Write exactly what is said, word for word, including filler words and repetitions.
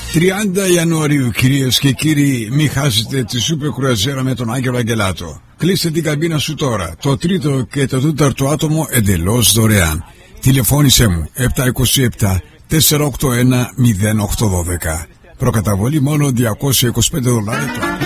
τριάντα Ιανουαρίου, κυρίες και κύριοι, μη χάσετε τη Σούπερ Κρουαζέρα με τον Άγγελο Αγγελάτο. Κλείστε την καμπίνα σου τώρα. Το τρίτο και το τέταρτο άτομο εντελώς δωρεάν. Τηλεφώνησέ μου επτά δύο επτά τέσσερα οκτώ ένα μηδέν οκτώ ένα δύο. Προκαταβολή μόνο διακόσια είκοσι πέντε δολάρια το άτομο.